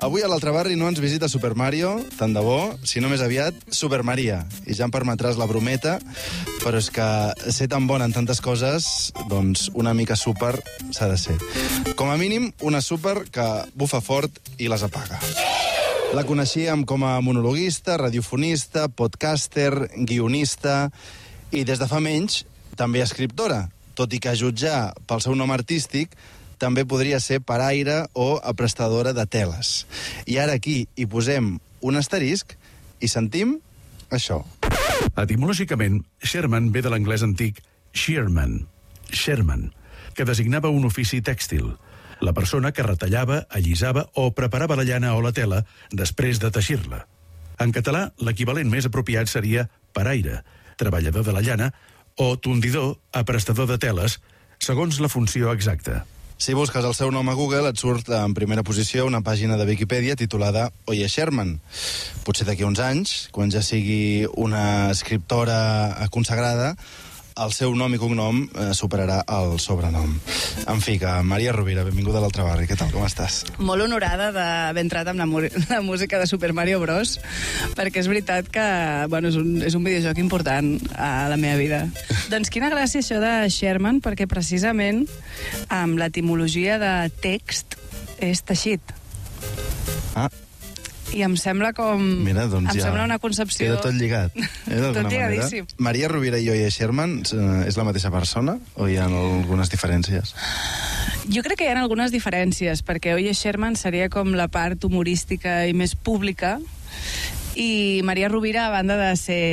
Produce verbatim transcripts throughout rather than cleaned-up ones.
Avui a l'Altre Barri no ens visita Super Mario, tant de bo, sinó més aviat Super Maria. I ja em permetràs la brometa, però és que ser tan bona en tantes coses, doncs una mica super s'ha de ser. Com a mínim, una super que bufa fort i les apaga. La coneixíem com a monologuista, radiofonista, podcaster, guionista i des de fa menys també escriptora, tot i que a jutjar pel seu nom artístic també podria ser paraire o aprestadora de teles. I ara aquí hi posem un asterisc i sentim això. Etimològicament, Sherman ve de l'anglès antic shearman, Sherman, que designava un ofici tèxtil, la persona que retallava, allisava o preparava la llana o la tela després de teixir-la. En català, l'equivalent més apropiat seria paraire, treballador de la llana, o tondidor, aprestador de teles, segons la funció exacta. Si busques el seu nom a Google, et surt en primera posició una pàgina de Viquipèdia titulada Oye Sherman. Potser d'aquí uns anys, quan ja sigui una escriptora consagrada, el seu nom i cognom eh, superarà el sobrenom. En fi, que Maria Rovira, benvinguda a l'Altre Barri. Què tal, com estàs? Molt honorada d'haver entrat amb la, la música de Super Mario Bros, perquè és veritat que bueno, és, un, és un videojoc important a la meva vida. Doncs quina gràcia això de Sherman, perquè precisament amb l'etimologia de text és teixit. Ah, i em sembla com... Mira, doncs em ja sembla una concepció... queda tot lligat. Eh, tot lligadíssim. Manera. Maria Rovira i Oye Sherman eh, és la mateixa persona o hi ha algunes diferències? Jo crec que hi ha algunes diferències, perquè Oye Sherman seria com la part humorística i més pública, i Maria Rovira, a banda de ser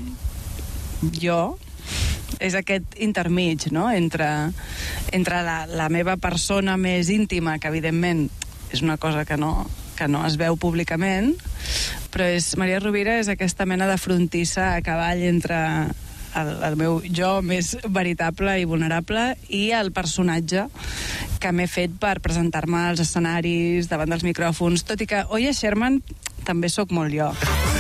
jo, és aquest intermig, no?, entre, entre la, la meva persona més íntima, que evidentment és una cosa que no... que no es veu públicament, però és, Maria Rovira és aquesta mena de frontissa a cavall entre el, el meu jo més veritable i vulnerable i el personatge que m'he fet per presentar-me als escenaris, davant dels micròfons, tot i que Oye Sherman també sóc molt jo.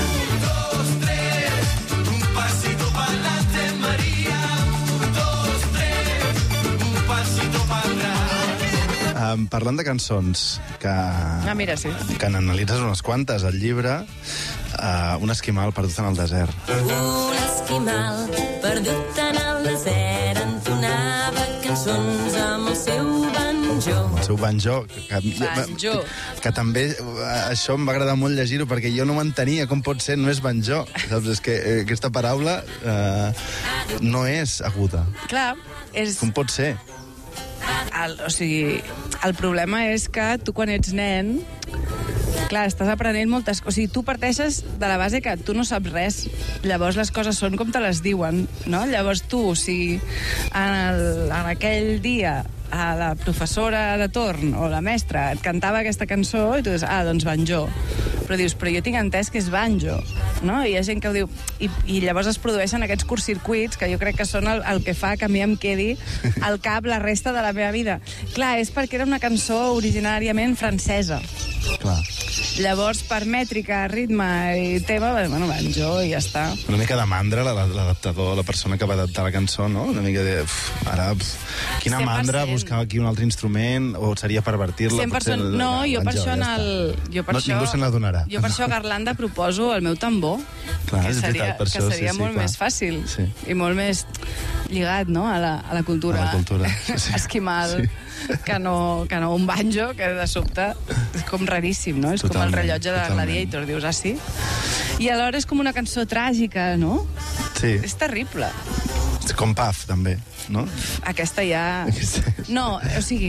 Um, parlant de cançons, que, ah, mira, sí. que n'analitzes unes quantes, al llibre, uh, Un esquimal perdut en el desert. Un esquimal perdut en el desert entonava cançons amb el seu banjo. El seu banjo. Que, banjo. Que, que també, això em va agradar molt llegir-ho, perquè jo no m'entenia com pot ser, no és banjo. Saps? És que eh, aquesta paraula eh, no és aguda. Clar, és... Com pot ser? El, o sigui, el problema és que tu quan ets nen, clar, estàs aprenent moltes coses. O sigui, tu parteixes de la base que tu no saps res. Llavors les coses són com te les diuen, no? Llavors tu, si en, el, en aquell dia a la professora de torn o la mestra et cantava aquesta cançó i tu dius, ah, doncs banjo. Però dius, però jo tinc entès que és banjo, no? I hi ha gent que ho diu... I, i llavors es produeixen aquests curtcircuits que jo crec que són el, el que fa que a mi em quedi al cap la resta de la meva vida. Clar, és perquè era una cançó originàriament francesa. Clar. Llavors, per mètrica, ritme i tema, bueno, banjo i ja està. Una mica de mandra, l'adaptador, la persona que va adaptar la cançó, no? Una mica de... Uf, ara, uf, quina cent per cent mandra buscar aquí un altre instrument, o seria pervertir-la? cent per cent. Potser, no, jo banjo, per això en el... Jo per no, això, ningú se n'adonarà. Jo per això a Garlanda proposo el meu tambor, clar, que seria, veritat, per que això, seria sí, sí, molt clar. més fàcil sí. i molt més lligat, no?, a la, a la cultura, a la cultura. Sí, sí. esquimal, sí. que, no, que no un banjo, que de sobte és com raríssim, no? És totalment, com el rellotge de totalment. Gladiator, dius, ah, sí? I alhora és com una cançó tràgica, no? Sí. És terrible. Com Paf, també, no? Aquesta ja... No, o sigui...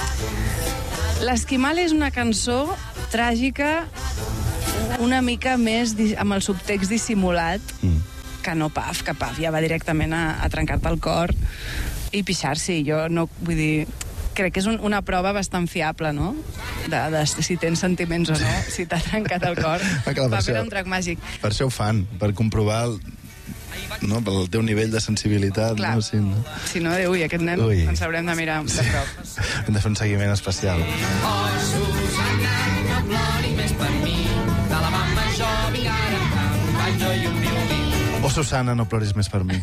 L'Esquimal és una cançó tràgica una mica més amb el subtext dissimulat mm. que no Paf, que Paf ja va directament a, a trencar-te el cor i pixar-s'hi. Jo no, vull dir... Crec que és un, una prova bastant fiable, no?, de, de si tens sentiments o no, si t'ha trencat el cor. Ah, clar, va fer un drac màgic. Per això ho fan, per comprovar el, no, el teu nivell de sensibilitat. Clar, no? Sí, no? Si no, ui, aquest nen ui. ens haurem de mirar de prop. Hem de fer un seguiment especial. Oh, Susana, no plori més per mi, de la mama jo vinc ara amb un banjo i un violí. Oh, Susana, no ploris més per mi.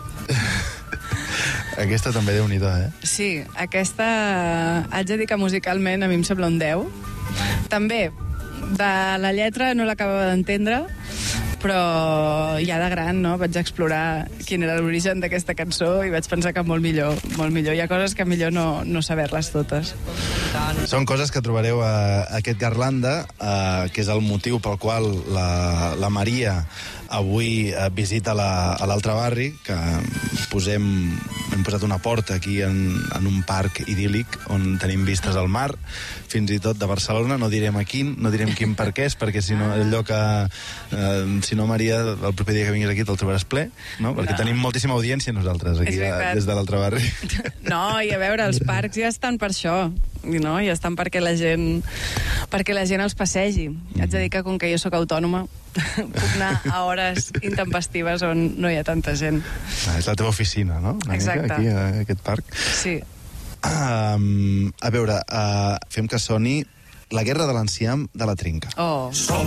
Aquesta també déu-n'hi-do, eh? Sí, aquesta... Haig de dir que musicalment a mi em sembla un deu. També de la lletra no l'acabava d'entendre, però ja de gran, no? Vaig explorar quin era l'origen d'aquesta cançó i vaig pensar que molt millor, molt millor. Hi ha coses que millor no, no saber-les totes. Són coses que trobareu a, a aquest Garlanda, eh, que és el motiu pel qual la, la Maria avui eh, visita la, a l'altre barri, que posem, hem posat una porta aquí en, en un parc idíl·lic on tenim vistes al mar, fins i tot de Barcelona, no direm a quin, no direm quin per què és, perquè si no, allò que... Eh, si no, Maria, el proper dia que vinguis aquí te'l trobaràs ple, no? Perquè no. Tenim moltíssima audiència nosaltres, aquí, a, des de l'altre barri. No, i a veure, els parcs ja estan per això, no? Ja estan perquè la gent, perquè la gent els passegi. Mm. Haig de dir que, com que jo sóc autònoma, puc anar a hores intempestives on no hi ha tanta gent. Ah, és la teva oficina, no? Una Exacte. Mica, aquí, a aquest parc. Sí. Um, a veure, uh, fem que soni La guerra de l'enciam de la Trinca. Oh.